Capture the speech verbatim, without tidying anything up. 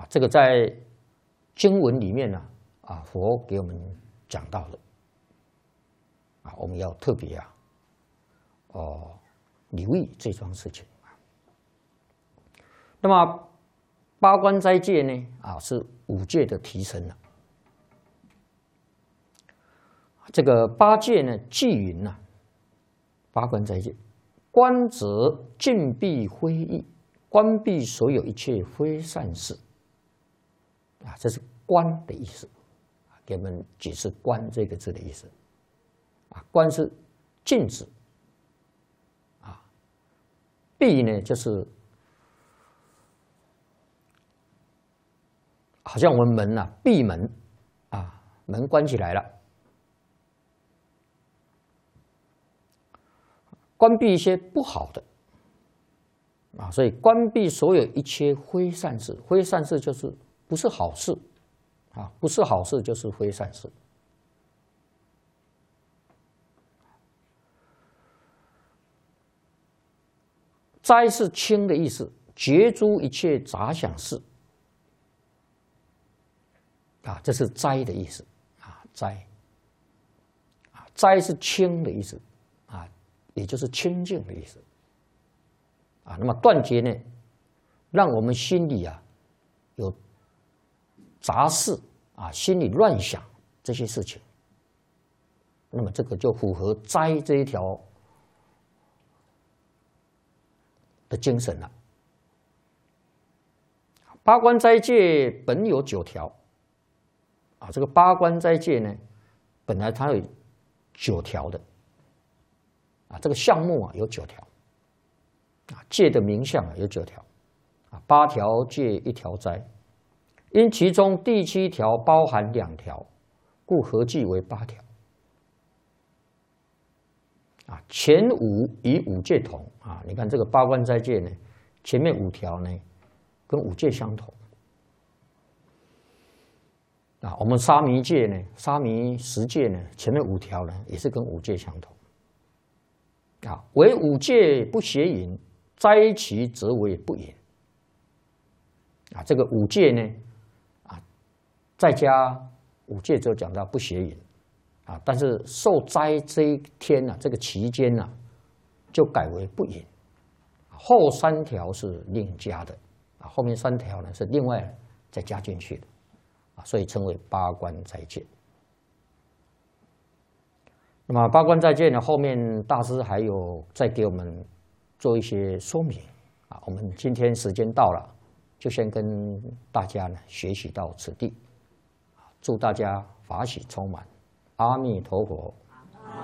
啊，这个在经文里面呢，啊，佛给我们讲到的，啊，我们要特别啊，哦，留意这桩事情。那么八关斋戒呢，啊，是五戒的提升了。这个八戒呢，纪云呐，八关斋戒，观则禁闭非义，关闭所有一切非善事。啊，这是观的意思，给我们解释“观”这个字的意思。啊，观是禁止，啊，闭呢就是好像我们门呐、啊，闭门，啊，门关起来了，关闭一些不好的，啊，所以关闭所有一切非善事，非善事就是不是好事，啊，不是好事就是非善事。斋是清的意思，绝诸一切杂想事。啊，这是斋的意思，啊，斋，啊，斋是清的意思，啊，也就是清净的意思，啊，那么断绝呢，让我们心里啊有杂事啊，心里乱想这些事情，那么这个就符合斋这一条的精神了。八关斋戒本有九条。啊，这个八关斋戒呢，本来它有九条的，啊，这个项目啊有九条，啊，戒的名项啊有九条，啊，八条戒一条斋，因其中第七条包含两条，故合计为八条。啊，前五与五戒同啊，你看这个八关斋戒呢，前面五条呢跟五戒相同。啊，我们沙弥戒呢，沙弥十戒呢，前面五条呢也是跟五戒相同。啊，唯五戒不邪淫，斋其则为不淫。啊，这个五戒呢，啊，在家五戒就讲到不邪淫，啊，但是受斋这一天呢、啊，这个期间呢、啊，就改为不淫。后三条是另加的，啊，后面三条呢是另外再加进去的。啊，所以称为八关斋戒。那么八关斋戒呢，后面大师还有再给我们做一些说明啊。我们今天时间到了，就先跟大家呢学习到此地。祝大家法喜充满，阿弥陀佛。